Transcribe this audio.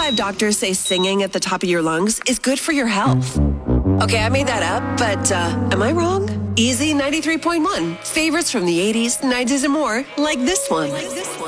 5 doctors say singing at the top of your lungs is good for your health. Okay, I made that up, but am I wrong? Easy 93.1. Favorites from the 80s, 90s, and more, like this one.